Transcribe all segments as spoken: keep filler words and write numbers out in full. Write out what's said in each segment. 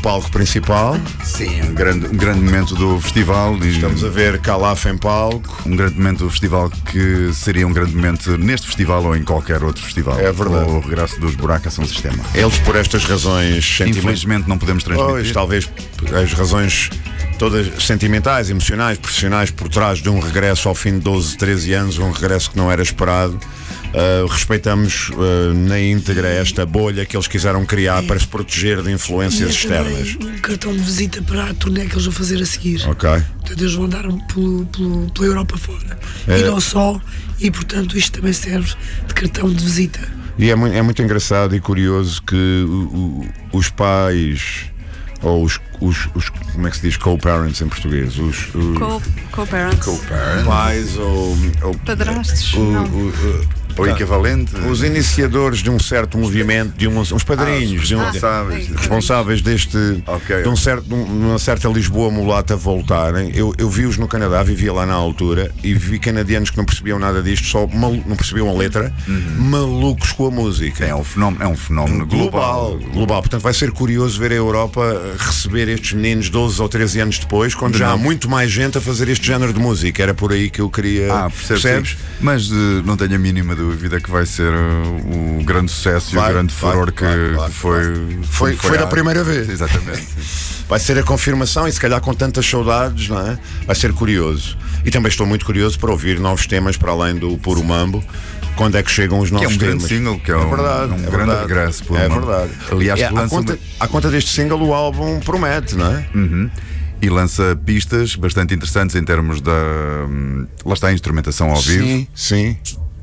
palco principal. Sim, um grande, um grande momento do festival. E estamos a ver Calaf em palco. Um grande momento do festival que seria um grande momento neste festival ou em qualquer outro festival. É verdade. O regresso dos Buracos a São Sistema. Eles, por estas razões sentimentais, infelizmente não podemos transmitir. Pois, talvez as razões todas sentimentais, emocionais, profissionais por trás de um regresso ao fim de doze, treze anos, um regresso que não era esperado. Uh, respeitamos uh, na íntegra esta bolha que eles quiseram criar é. para se proteger de influências e externas. Um cartão de visita para a turnê que eles vão fazer a seguir. Ok. Portanto, eles vão dar pelo, pelo, pela Europa fora. É. E não só, e portanto isto também serve de cartão de visita. E é muito, é muito engraçado e curioso que o, o, os pais, ou os, os, os, como é que se diz co-parents em português? Os, os co-parents. Co-parents. Pais ou, ou padrastos. O, não. O, o, ou equivalente. Os iniciadores de um certo movimento, de uns, uns padrinhos, ah, de um, responsáveis, de, responsáveis deste, okay. de, um certo, de uma certa Lisboa mulata voltarem. Eu, eu vi-os no Canadá, vivia lá na altura, e vi canadianos que não percebiam nada disto, só mal, não percebiam a letra, uhum. malucos com a música. É um fenómeno, é um fenómeno global. global. Global. Portanto, vai ser curioso ver a Europa receber estes meninos doze ou treze anos depois, quando de já não. há muito mais gente a fazer este género de música. Era por aí que eu queria. Ah, percebes? percebes? Mas uh, não tenho a mínima dúvida que vai ser uh, o grande sucesso vai, e o grande vai, furor que, vai, vai, que foi. Foi, foi, foi a primeira vez. Exatamente. Vai ser a confirmação e se calhar com tantas saudades, não é? Vai ser curioso. E também estou muito curioso para ouvir novos temas para além do Puro Mambo. Quando é que chegam os novos temas? Que é um temas? grande single, que é, é verdade, um, um é grande verdade. regresso. Puro é Mambo. verdade. Aliás, é, à, conta, à conta deste single, o álbum promete, não é? Uhum. E lança pistas bastante interessantes em termos da. Hum, lá está a instrumentação ao sim, vivo. Sim, sim.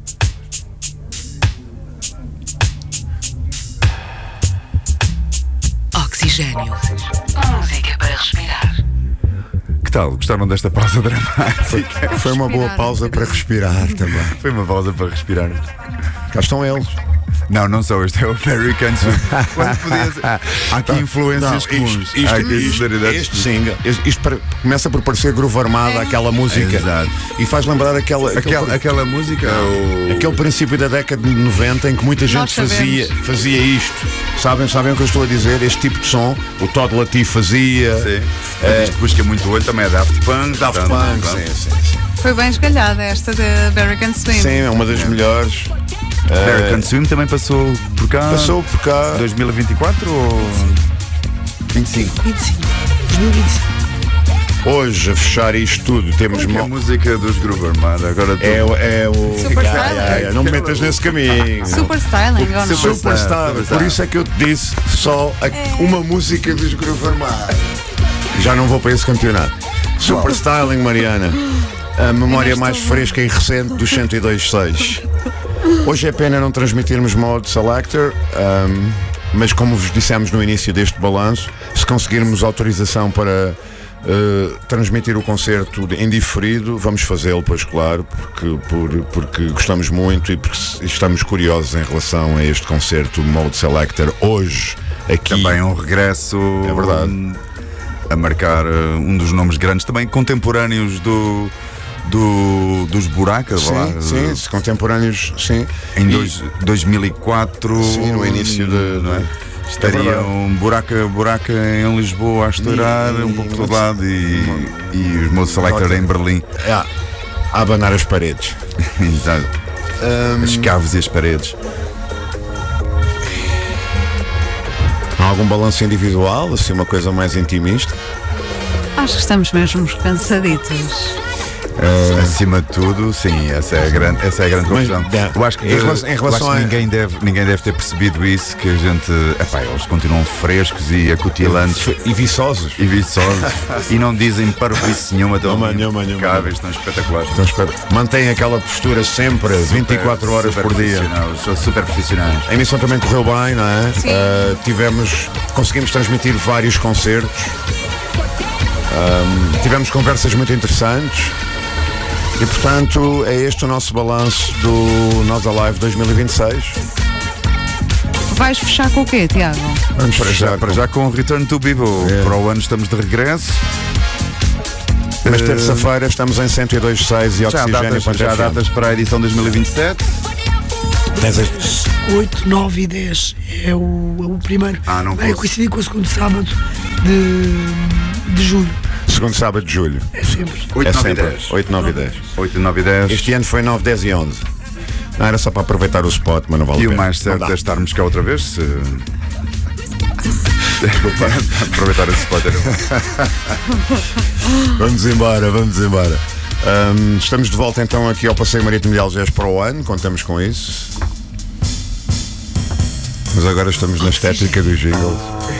Oxigênio. Música para respirar. Que tal? Gostaram desta pausa dramática? Foi, foi uma boa pausa para respirar também. Foi uma pausa para respirar. Cá estão eles. Não, não sou, este é o American Swim. Há aqui influências comuns. Isto, isto, isto, isto, este single, isto, isto para, começa por parecer Groove Armada, é. aquela música. Exato. E faz lembrar aquela, aquela, aquele, aquela música. O... Aquele princípio da década de noventa em que muita gente fazia, fazia isto. Sabem, sabem o que eu estou a dizer? Este tipo de som, o Todd Latif fazia. Sim. É, isto busca muito olho, também é Daft Punk. Daft Punk, sim, sim, sim. Foi bem esgalhada esta de American Swim. Sim, é uma das é. melhores. American uh, Swim também passou por cá. Passou por cá. dois mil e vinte e quatro ou vinte e cinco? vinte e cinco. dois mil e vinte e cinco. Hoje, a fechar isto tudo, temos mo- a música dos Groove Armada. Agora é, é o. Super ah, Styling. É, é, não me metas nesse caminho. Super Styling, ou não? Super, super Styling. Por isso é que eu te disse só a, é. uma música dos Groove Armada. Já não vou para esse campeonato. Super oh. Styling, Mariana. A memória mais fresca e recente dos cento e dois ponto seis. Hoje é pena não transmitirmos Mode Selector, um, mas como vos dissemos no início deste balanço, se conseguirmos autorização para uh, transmitir o concerto em diferido, vamos fazê-lo, pois claro, porque, por, porque gostamos muito e porque estamos curiosos em relação a este concerto Mode Selector hoje aqui. Também um regresso é verdade. a marcar uh, um dos nomes grandes, também contemporâneos do... Do, dos Buracos, sim, lá, sim, uh, contemporâneos, sim. Em dois, dois mil e quatro, sim, no início de, não é? Estaria um buraca, buraca em Lisboa a estourar, e, um pouco por todo lado, e, e os Mode Selector em Berlim. É, a abanar as paredes. Exato. Um, as caves e as paredes. Há algum balanço individual, assim, uma coisa mais intimista? Acho que estamos mesmo cansaditos. Uh, acima de tudo, sim, essa é a grande, essa é a grande confusão. Eu acho que, em relação, em relação eu acho que a... ninguém, deve, ninguém deve ter percebido isso, que a gente, epá, eles continuam frescos e acutilantes e viçosos e viçosos e não dizem parvoíce nenhuma, estão impecáveis, estão espetaculares. Estão espetaculares. Mantêm aquela postura sempre, super, vinte e quatro horas por dia. São super profissionais. A emissão também correu bem, não é? Uh, tivemos, conseguimos transmitir vários concertos. Um, tivemos conversas muito interessantes. E portanto é este o nosso balanço do Nós Alive dois mil e vinte e seis. Vais fechar com o quê, Tiago? Vamos para já, para já com o Return to Bibo. É. Para o ano estamos de regresso. Mas terça-feira estamos em cento e dois ponto seis e Oxigênio. Já há datas, já há datas para a edição dois mil e vinte e sete. dez a- oito, nove e dez é o, é o primeiro. Ah, não Vai posso. coincidir com o segundo sábado de, de julho. Segundo sábado de julho. É sempre. oito, É nove e sempre. dez. oito, nove e dez. oito, nove e dez. Este ano foi nove, dez e onze. Não era só para aproveitar o spot, mas não vale E a o pena. mais certo Não dá. é estarmos cá outra vez. Se... Desculpa, aproveitar esse spot. Vamos embora, vamos embora. Ahm, estamos de volta então aqui ao Passeio Marítimo de Algés para o ano, contamos com isso. Mas agora estamos na estética dos jingles.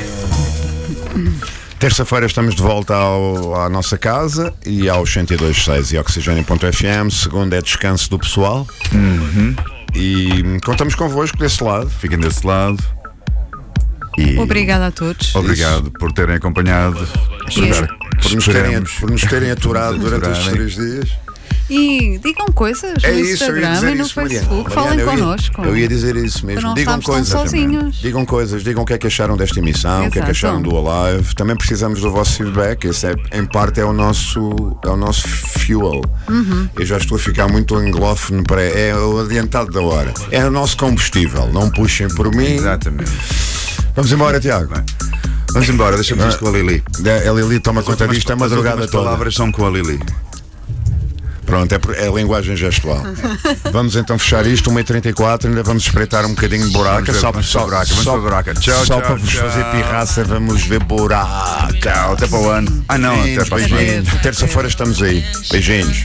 Terça-feira estamos de volta ao- à nossa casa e aos cento e dois ponto seis e oxigênio ponto f m. Segunda é descanso do pessoal. E hum, contamos convosco desse lado. Fiquem desse lado. E Obrigada a todos. obrigado por terem acompanhado. Espero- Por nos, terem, esperemos por nos terem aturado durante estes aturarem. três dias. E digam coisas É no isso, eu ia Instagram dizer e no isso, Mariana. Facebook. Mariana, Falem eu ia- connosco. Eu ia dizer isso mesmo. Para não Digam estarmos tão coisas. sozinhos. Digam coisas, digam o que é que acharam desta emissão, o que é que Exato. acharam do Alive. Também precisamos do vosso feedback. Esse é, em parte é o nosso, é o nosso fuel. Uhum. Eu já estou a ficar muito anglófono para. É o adiantado da hora. É o nosso combustível. Não puxem por mim. Exatamente. Vamos embora, Tiago. Vamos embora, deixamos isto com a Lili. A Lili toma conta As disto a últimas- madrugada as últimas toda. palavras são com a Lili. Pronto, é, por- é a linguagem gestual. Vamos então fechar isto, uma e trinta e quatro, ainda vamos espreitar um bocadinho de buraca. Vamos ver, Só, vamos só, ver buraca, vamos só, ver buraca. Tchau, só tchau, para vos tchau. fazer pirraça, vamos ver buraca. Tchau, até para o ano. Ah não, até Beijinhos, para a semana. beijinhos. Terça-feira estamos aí. Beijinhos.